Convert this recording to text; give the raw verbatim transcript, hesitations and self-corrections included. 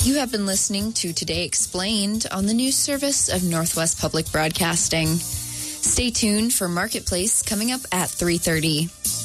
You have been listening to Today Explained on the news service of Northwest Public Broadcasting. Stay tuned for Marketplace coming up at three thirty.